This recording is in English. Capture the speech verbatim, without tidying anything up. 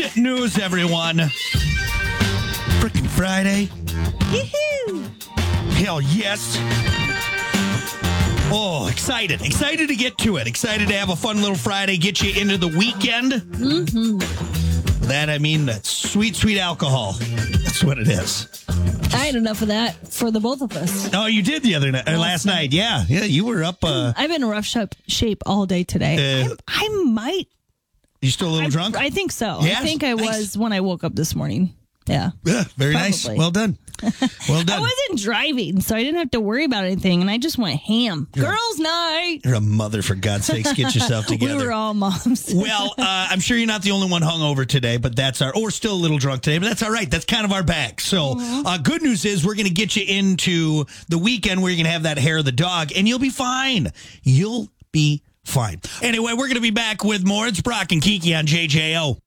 news, everyone. Freaking Friday. Yoo-hoo. Hell yes. Oh, excited. Excited to get to it. Excited to have a fun little Friday, get you into the weekend. Mm-hmm. That, I mean, that's sweet, sweet alcohol. That's what it is. I had enough of that for the both of us. Oh, you did the other night, last, last night. night. Yeah, yeah, you were up. Uh, I've been in rough shape, shape all day today. Uh, I might. You still a little I, drunk? I think so. Yes? I think I Nice. was when I woke up this morning. Yeah. Yeah, very Probably. nice. Well done. Well done. I wasn't driving, so I didn't have to worry about anything, and I just went ham. You're Girls' night. You're a mother, for God's sakes. Get yourself together. We were all moms. Well, uh, I'm sure you're not the only one hungover today, but that's our, or still a little drunk today, but that's all right. That's kind of our bag. So, uh, good news is we're going to get you into the weekend where you're going to have that hair of the dog, and you'll be fine. You'll be fine. Anyway, we're going to be back with more. It's Brock and Kiki on J J O.